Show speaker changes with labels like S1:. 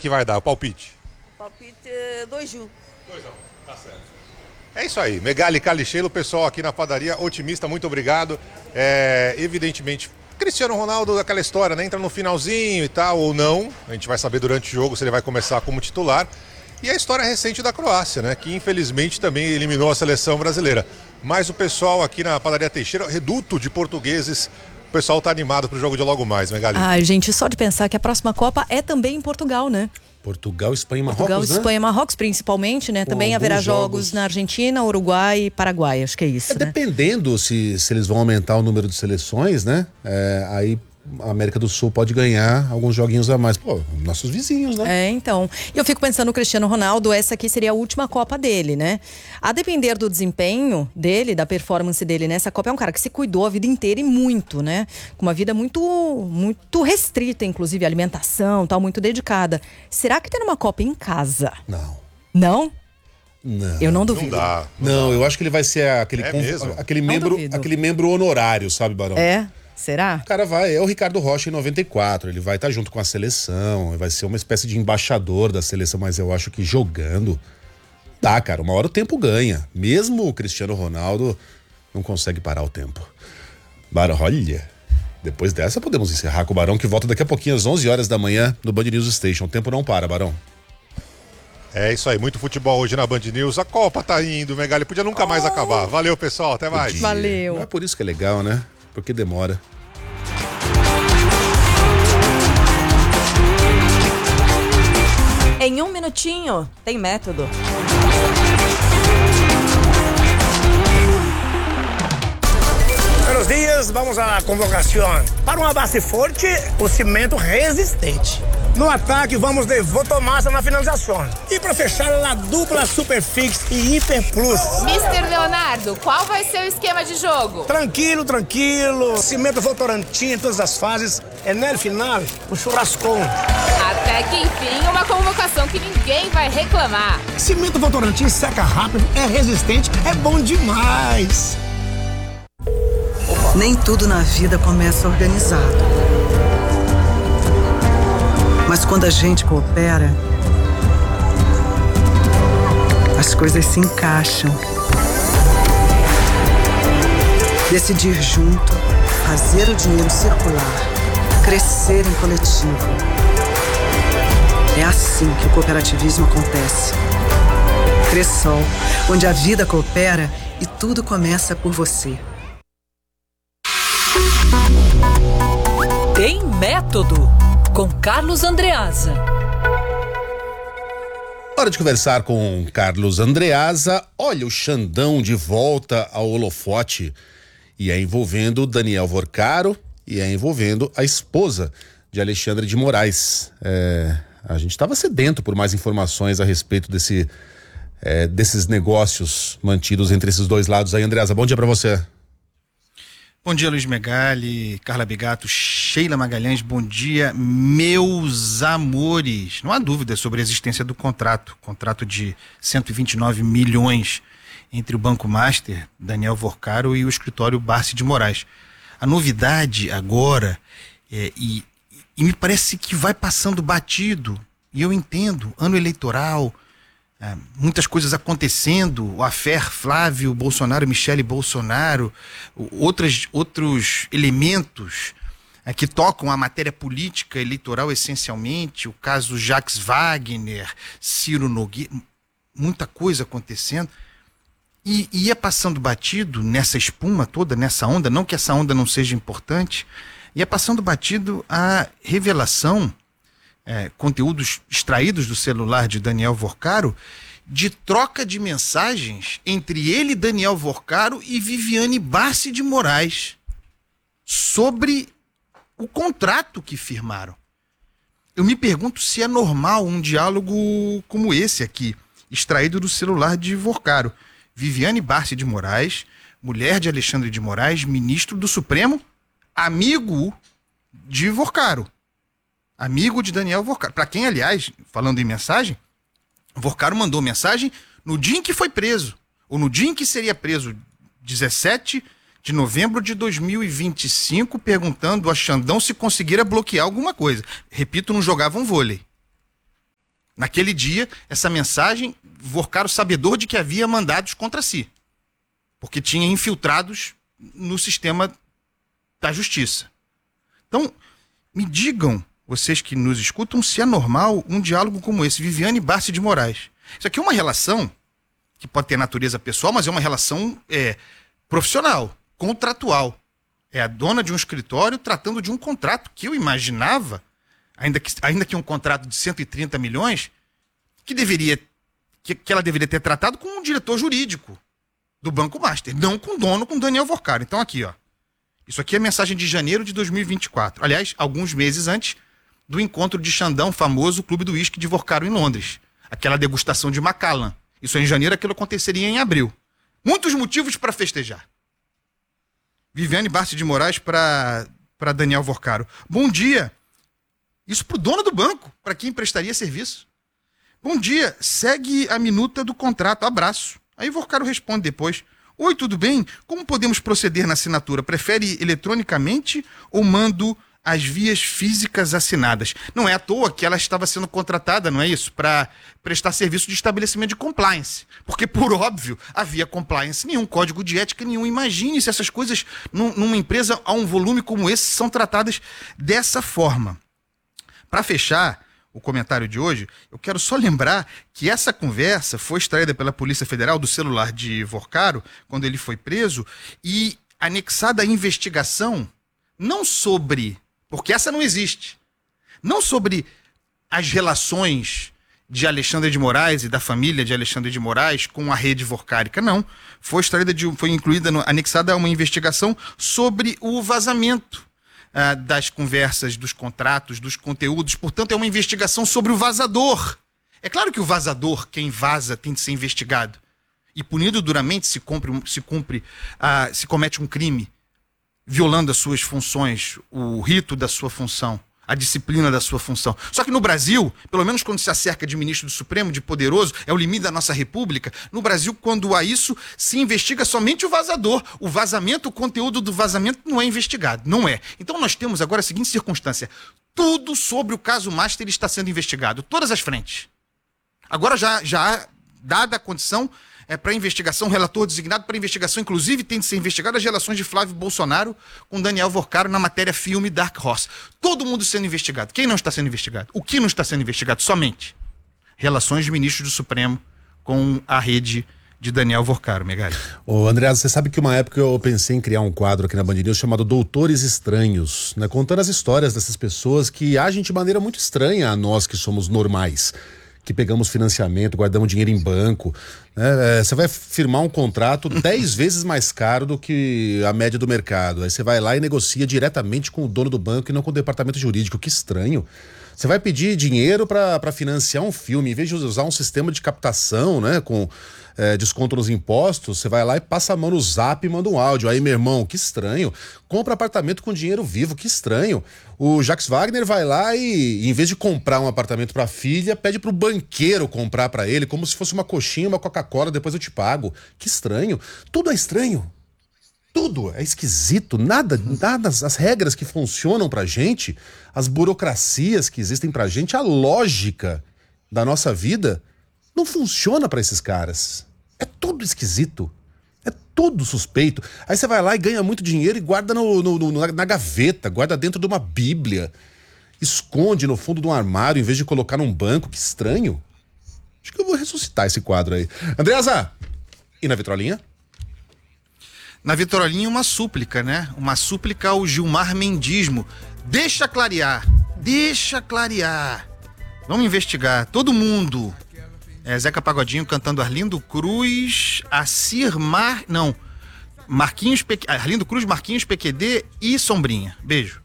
S1: que vai dar? O palpite?
S2: Palpite 2-1.
S1: 2-1, tá certo. É isso aí, Megali Calichelo, o pessoal aqui na padaria otimista, muito obrigado. Evidentemente, Cristiano Ronaldo, aquela história, né? Entra no finalzinho e tal, ou não. A gente vai saber durante o jogo se ele vai começar como titular. E a história recente da Croácia, né? Que infelizmente também eliminou a seleção brasileira. Mas o pessoal aqui na padaria Teixeira, reduto de portugueses, o pessoal tá animado pro jogo de logo mais, Megali.
S3: Gente, só de pensar que a próxima Copa é também em Portugal, né?
S4: Portugal, Espanha e Marrocos,
S3: Portugal,
S4: né?
S3: Espanha e Marrocos, principalmente, né? Também haverá jogos na Argentina, Uruguai e Paraguai, acho que é isso, né?
S4: Dependendo se eles vão aumentar o número de seleções, né? Aí a América do Sul pode ganhar alguns joguinhos a mais. Pô, nossos vizinhos, né?
S3: Então. E eu fico pensando no Cristiano Ronaldo, essa aqui seria a última Copa dele, né? A depender do desempenho dele, da performance dele nessa Copa, é um cara que se cuidou a vida inteira e muito, né? Com uma vida muito, muito restrita, inclusive alimentação, tal, muito dedicada. Será que ter uma Copa em casa?
S4: Não.
S3: Não?
S4: Não.
S3: Eu não duvido.
S1: Não dá.
S4: Não, eu acho que ele vai ser aquele membro honorário, sabe, Barão?
S3: Será?
S4: O cara é o Ricardo Rocha em 94, ele vai estar junto com a seleção, vai ser uma espécie de embaixador da seleção, mas eu acho que jogando, dá, cara, uma hora o tempo ganha. Mesmo o Cristiano Ronaldo não consegue parar o tempo. Barão, olha, depois dessa podemos encerrar com o Barão, que volta daqui a pouquinho às 11 horas da manhã no Band News Station. O tempo não para, Barão.
S1: É isso aí, muito futebol hoje na Band News. A Copa tá indo, Megali, podia nunca mais acabar. Valeu, pessoal, até mais.
S3: Valeu.
S4: Não é por isso que é legal, né? Porque demora.
S5: Em um minutinho, tem método.
S6: Buenos dias, vamos à convocação. Para uma base forte, o cimento resistente. No ataque, vamos de Votomassa na finalização. E para fechar, a dupla Superfix e Hiper Plus.
S7: Mr. Leonardo, qual vai ser o esquema de jogo?
S6: Tranquilo. Cimento Votorantim em todas as fases. É no final, o churrascão.
S7: Até que enfim, uma convocação que ninguém vai reclamar.
S6: Cimento Votorantim seca rápido, é resistente, é bom demais.
S8: Nem tudo na vida começa organizado. Mas quando a gente coopera, as coisas se encaixam. Decidir junto, fazer o dinheiro circular, crescer em coletivo. É assim que o cooperativismo acontece. Cressol, onde a vida coopera e tudo começa por você.
S9: Tem método. Com Carlos Andreasa.
S4: Hora de conversar com Carlos Andreasa. Olha, o Xandão de volta ao holofote. E é envolvendo Daniel Vorcaro e é envolvendo a esposa de Alexandre de Moraes. A gente estava sedento por mais informações a respeito desses negócios mantidos entre esses dois lados aí. Andreasa, bom dia para você.
S10: Bom dia, Luiz Megali, Carla Bigato, Sheila Magalhães, bom dia, meus amores. Não há dúvida sobre a existência do contrato de 129 milhões entre o Banco Master, Daniel Vorcaro, e o escritório Barsi de Moraes. A novidade agora, e me parece que vai passando batido, e eu entendo, ano eleitoral, muitas coisas acontecendo, o affair Flávio Bolsonaro, Michele Bolsonaro, outros elementos que tocam a matéria política eleitoral essencialmente, o caso Jacques Wagner, Ciro Nogueira, muita coisa acontecendo, e ia passando batido nessa espuma toda, nessa onda, não que essa onda não seja importante, ia passando batido a revelação, conteúdos extraídos do celular de Daniel Vorcaro, de troca de mensagens entre ele, Daniel Vorcaro, e Viviane Barsi de Moraes sobre o contrato que firmaram. Eu me pergunto se é normal um diálogo como esse aqui, extraído do celular de Vorcaro. Viviane Barsi de Moraes, mulher de Alexandre de Moraes, ministro do Supremo, amigo de Vorcaro. Amigo de Daniel Vorcaro. Para quem, aliás, falando em mensagem, Vorcaro mandou mensagem no dia em que foi preso, ou no dia em que seria preso, 17 de novembro de 2025, perguntando a Xandão se conseguira bloquear alguma coisa. Repito, não jogavam vôlei. Naquele dia, essa mensagem, Vorcaro sabedor de que havia mandados contra si, porque tinha infiltrados no sistema da justiça. Então, me digam, vocês que nos escutam, se é normal um diálogo como esse, Viviane Barsi de Moraes. Isso aqui é uma relação que pode ter natureza pessoal, mas é uma relação profissional, contratual. É a dona de um escritório tratando de um contrato que eu imaginava, ainda que um contrato de 130 milhões, que ela deveria ter tratado com um diretor jurídico do Banco Master, não com o dono, com Daniel Vorcaro. Então aqui, ó. Isso aqui é mensagem de janeiro de 2024. Aliás, alguns meses antes do encontro de Xandão, famoso clube do uísque de Vorcaro em Londres. Aquela degustação de Macallan. Isso é em janeiro, aquilo aconteceria em abril. Muitos motivos para festejar. Viviane Barsi de Moraes para Daniel Vorcaro. Bom dia. Isso para o dono do banco, para quem prestaria serviço. Bom dia, segue a minuta do contrato, abraço. Aí Vorcaro responde depois. Oi, tudo bem? Como podemos proceder na assinatura? Prefere eletronicamente ou mando as vias físicas assinadas? Não é à toa que ela estava sendo contratada, não é isso? Para prestar serviço de estabelecimento de compliance. Porque, por óbvio, havia compliance nenhum, código de ética nenhum. Imagine se essas coisas, numa empresa a um volume como esse, são tratadas dessa forma. Para fechar o comentário de hoje, eu quero só lembrar que essa conversa foi extraída pela Polícia Federal do celular de Vorcaro, quando ele foi preso, e anexada à investigação, não sobre, porque essa não existe, não sobre as relações de Alexandre de Moraes e da família de Alexandre de Moraes com a rede vorcárica, não. Foi incluída, anexada a uma investigação sobre o vazamento das conversas, dos contratos, dos conteúdos. Portanto, é uma investigação sobre o vazador. É claro que o vazador, quem vaza, tem de ser investigado e punido duramente se comete um crime, violando as suas funções, o rito da sua função, a disciplina da sua função. Só que no Brasil, pelo menos quando se acerca de ministro do Supremo, de poderoso, é o limite da nossa república, no Brasil, quando há isso, se investiga somente o vazador. O vazamento, o conteúdo do vazamento não é investigado, não é. Então nós temos agora a seguinte circunstância: tudo sobre o caso Master está sendo investigado, todas as frentes. Agora já há dada a condição para investigação, relator designado para investigação, inclusive tem de ser investigado as relações de Flávio Bolsonaro com Daniel Vorcaro na matéria filme Dark Horse. Todo mundo sendo investigado. Quem não está sendo investigado? O que não está sendo investigado? Somente relações de ministros do Supremo com a rede de Daniel Vorcaro, Megali.
S4: Ô André, você sabe que uma época eu pensei em criar um quadro aqui na Band News chamado Doutores Estranhos, né? Contando as histórias dessas pessoas que agem de maneira muito estranha a nós que somos normais, que pegamos financiamento, guardamos dinheiro em banco, né? Você vai firmar um contrato 10 vezes mais caro do que a média do mercado. Aí você vai lá e negocia diretamente com o dono do banco e não com o departamento jurídico. Que estranho. Você vai pedir dinheiro para financiar um filme, em vez de usar um sistema de captação, né, com desconto nos impostos, você vai lá e passa a mão no Zap e manda um áudio. Aí, meu irmão, que estranho. Compra apartamento com dinheiro vivo, que estranho. O Jacques Wagner vai lá e, em vez de comprar um apartamento para a filha, pede pro banqueiro comprar para ele, como se fosse uma coxinha, uma Coca-Cola, depois eu te pago. Que estranho. Tudo é estranho. Tudo é esquisito. Nada, as regras que funcionam pra gente, as burocracias que existem pra gente, a lógica da nossa vida não funciona pra esses caras. É tudo esquisito. É tudo suspeito. Aí você vai lá e ganha muito dinheiro e guarda na gaveta, guarda dentro de uma bíblia, esconde no fundo de um armário em vez de colocar num banco. Que estranho. Acho que eu vou ressuscitar esse quadro aí. Andreasa, e na vitrolinha?
S10: Na vitrolinha uma súplica, né? Uma súplica ao Gilmar Mendismo. Deixa clarear. Vamos investigar. Todo mundo. Zeca Pagodinho cantando Arlindo Cruz, Arlindo Cruz, Marquinhos, PQD e Sombrinha. Beijo.